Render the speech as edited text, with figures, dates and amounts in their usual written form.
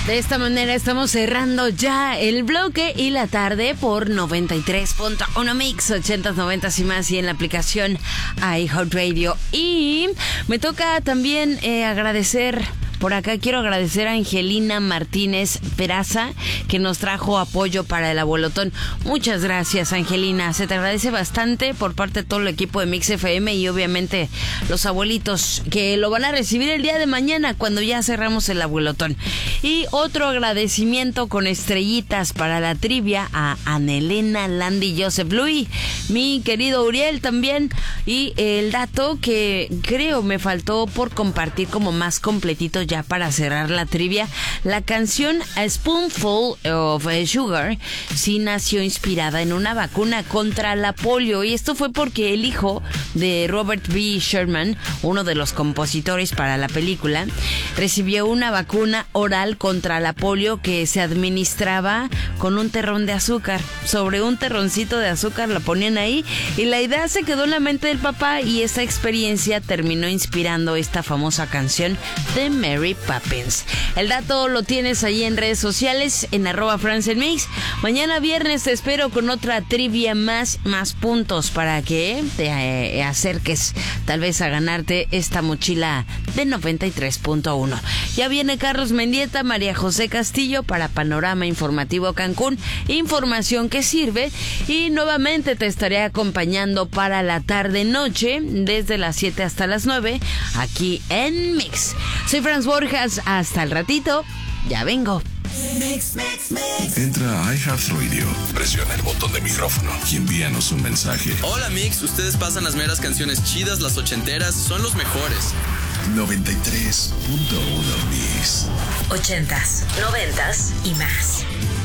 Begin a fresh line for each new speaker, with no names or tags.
De esta manera estamos cerrando ya el bloque y la tarde por 93.1 Mix, 80s, 90s y más, y en la aplicación iHeartRadio. Y me toca también agradecer. Por acá quiero agradecer a Angelina Martínez Peraza, que nos trajo apoyo para el abuelotón. Muchas gracias, Angelina. Se te agradece bastante por parte de todo el equipo de Mix FM y obviamente los abuelitos que lo van a recibir el día de mañana cuando ya cerramos el abuelotón. Y otro agradecimiento con estrellitas para la trivia a Anelena, Landy, Joseph, Luis, mi querido Uriel también. Y el dato que creo me faltó por compartir como más completito ya para cerrar la trivia, la canción A Spoonful of Sugar sí nació inspirada en una vacuna contra la polio, y esto fue porque el hijo de Robert B. Sherman, uno de los compositores para la película, recibió una vacuna oral contra la polio que se administraba con un terrón de azúcar. Sobre un terroncito de azúcar la ponían ahí y la idea se quedó en la mente del papá, y esa experiencia terminó inspirando esta famosa canción de Mary Poppins. El dato lo tienes ahí en redes sociales, en @FranceMix. Mañana viernes te espero con otra trivia más puntos para que te acerques tal vez a ganarte esta mochila de 93.1. Ya viene Carlos Mendieta, María José Castillo para Panorama Informativo Cancún, información que sirve, y nuevamente te estaré acompañando para la tarde-noche desde las 7 hasta las 9 aquí en Mix. Soy Franz Borjas, hasta el ratito, ya vengo.
Entra a iHeartRadio, presiona el botón de micrófono y envíanos un mensaje.
Hola Mix, ustedes pasan las meras canciones chidas, las ochenteras, son los mejores.
93.1 Mix.
80s, 90s y más.